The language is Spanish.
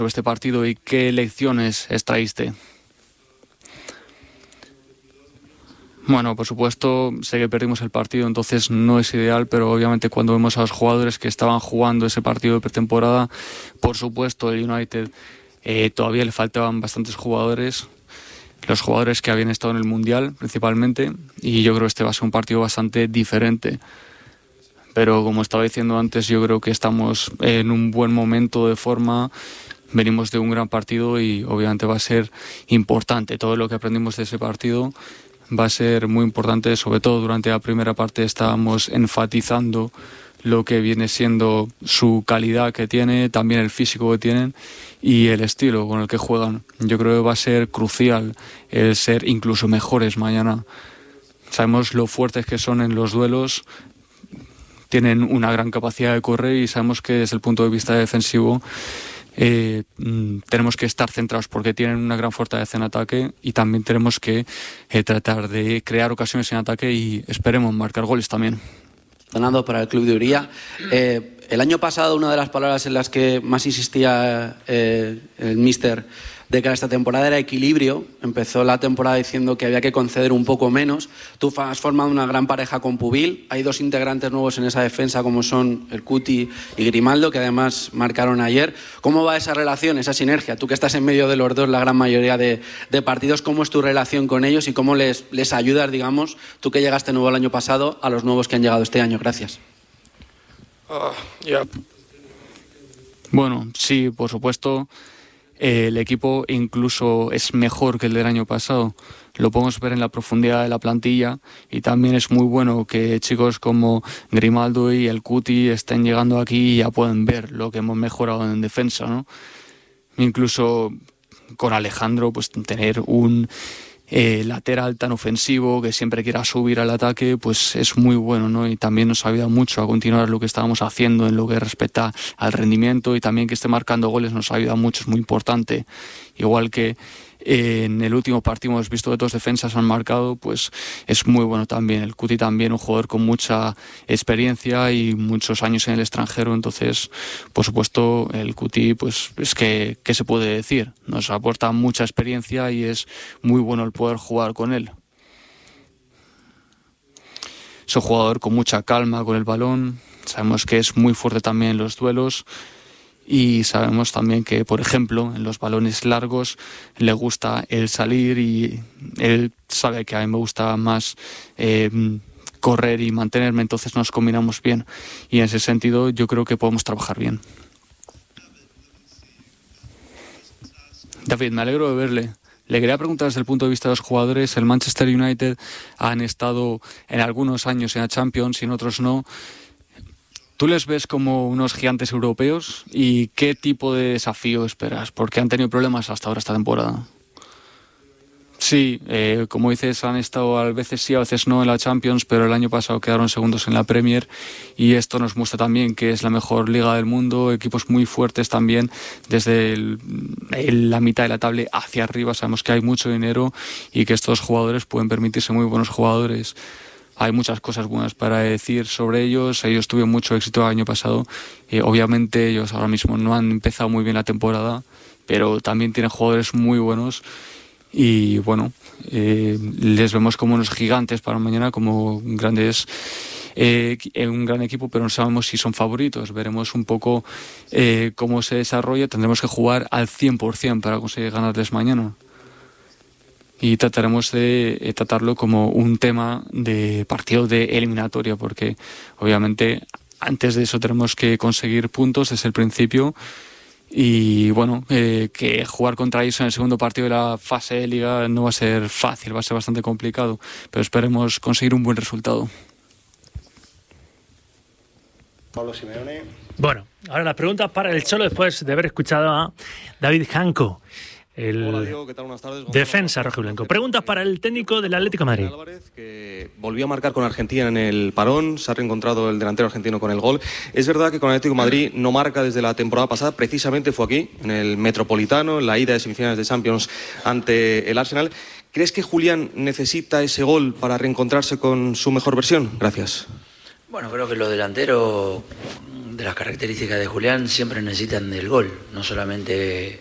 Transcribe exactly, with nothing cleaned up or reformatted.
este partido y qué lecciones extraíste? Bueno, por supuesto, sé que perdimos el partido, entonces no es ideal, pero obviamente cuando vemos a los jugadores que estaban jugando ese partido de pretemporada, por supuesto el United eh, todavía le faltaban bastantes jugadores, los jugadores que habían estado en el Mundial principalmente, y yo creo que este va a ser un partido bastante diferente. Pero como estaba diciendo antes, yo creo que estamos en un buen momento de forma, venimos de un gran partido y obviamente va a ser importante todo lo que aprendimos de ese partido. Va a ser muy importante, sobre todo durante la primera parte estábamos enfatizando lo que viene siendo su calidad que tiene, también el físico que tienen y el estilo con el que juegan. Yo creo que va a ser crucial el ser incluso mejores mañana. Sabemos lo fuertes que son en los duelos, tienen una gran capacidad de correr y sabemos que desde el punto de vista defensivo Eh, tenemos que estar centrados porque tienen una gran fortaleza en ataque y también tenemos que eh, tratar de crear ocasiones en ataque y esperemos marcar goles también. Donado para el club de Uría. Eh, el año pasado una de las palabras en las que más insistía eh, el míster de cara a esta temporada era equilibrio. Empezó la temporada diciendo que había que conceder un poco menos. Tú has formado una gran pareja con Pubil. Hay dos integrantes nuevos en esa defensa como son el Cuti y Grimaldo, que además marcaron ayer. ¿Cómo va esa relación, esa sinergia? Tú que estás en medio de los dos la gran mayoría de, de partidos, ¿cómo es tu relación con ellos y cómo les, les ayudas, digamos, tú que llegaste nuevo el año pasado, a los nuevos que han llegado este año? Gracias. Uh, yeah. Bueno, sí, por supuesto. El equipo incluso es mejor que el del año pasado. Lo podemos ver en la profundidad de la plantilla y también es muy bueno que chicos como Grimaldo y el Cuti estén llegando aquí y ya pueden ver lo que hemos mejorado en defensa, ¿no? Incluso con Alejandro, pues tener un eh, lateral tan ofensivo que siempre quiera subir al ataque, pues es muy bueno, ¿no? Y también nos ayuda mucho a continuar lo que estábamos haciendo en lo que respecta al rendimiento y también que esté marcando goles nos ayuda mucho, es muy importante. Igual que eh, en el último partido hemos visto que dos defensas han marcado, pues es muy bueno también. El Cuti también, un jugador con mucha experiencia y muchos años en el extranjero, entonces, por supuesto, el Cuti, pues es que, ¿qué se puede decir? Nos aporta mucha experiencia y es muy bueno el poder jugar con él. Es un jugador con mucha calma con el balón, sabemos que es muy fuerte también en los duelos. Y sabemos también que, por ejemplo, en los balones largos le gusta el salir y él sabe que a mí me gusta más eh, correr y mantenerme, entonces nos combinamos bien. Y en ese sentido yo creo que podemos trabajar bien. David, me alegro de verle. Le quería preguntar desde el punto de vista de los jugadores. El Manchester United han estado en algunos años en la Champions y en otros no. ¿Tú les ves como unos gigantes europeos y qué tipo de desafío esperas? Porque han tenido problemas hasta ahora esta temporada. Sí, eh, como dices, han estado a veces sí, a veces no en la Champions, pero el año pasado quedaron segundos en la Premier y esto nos muestra también que es la mejor liga del mundo, equipos muy fuertes también, desde el, el, la mitad de la tabla hacia arriba. Sabemos que hay mucho dinero y que estos jugadores pueden permitirse muy buenos jugadores. Hay muchas cosas buenas para decir sobre ellos. Ellos tuvieron mucho éxito el año pasado. Eh, obviamente ellos ahora mismo no han empezado muy bien la temporada, pero también tienen jugadores muy buenos. Y bueno, eh, les vemos como unos gigantes para mañana, como grandes, eh, un gran equipo, pero no sabemos si son favoritos. Veremos un poco eh, cómo se desarrolla. Tendremos que jugar al cien por ciento para conseguir ganarles mañana. Y trataremos de eh, tratarlo como un tema de partido de eliminatoria, porque obviamente antes de eso tenemos que conseguir puntos desde el principio y bueno, eh, que jugar contra ellos en el segundo partido de la fase de liga no va a ser fácil, va a ser bastante complicado, pero esperemos conseguir un buen resultado. Pablo Simeone. Bueno, ahora las preguntas para el Cholo después de haber escuchado a David Janco, el Hola, Diego, ¿qué tal? Buenas tardes. defensa rojiblanco. Preguntas para el técnico del Atlético de Madrid. Álvarez, que volvió a marcar con Argentina en el parón, se ha reencontrado el delantero argentino con el gol. Es verdad que con el Atlético de Madrid no marca desde la temporada pasada, precisamente fue aquí, en el Metropolitano, en la ida de semifinales de Champions ante el Arsenal. ¿Crees que Julián necesita ese gol para reencontrarse con su mejor versión? Gracias. Bueno, creo que los delanteros de las características de Julián siempre necesitan del gol, no solamente